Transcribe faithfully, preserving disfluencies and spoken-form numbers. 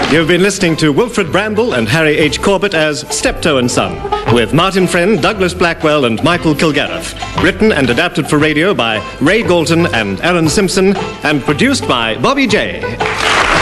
You've been listening to Wilfred Bramble and Harry H. Corbett as Steptoe and Son, with Martin Friend, Douglas Blackwell, and Michael Kilgareth. Written and adapted for radio by Ray Galton and Aaron Simpson, and produced by Bobby J.